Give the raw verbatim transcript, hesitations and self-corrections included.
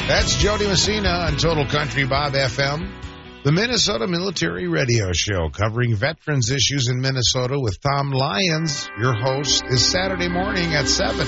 That's Jody Messina on Total Country Bob F M, the Minnesota Military Radio Show, covering veterans issues in Minnesota with Tom Lyons. Your host is Saturday morning at seven.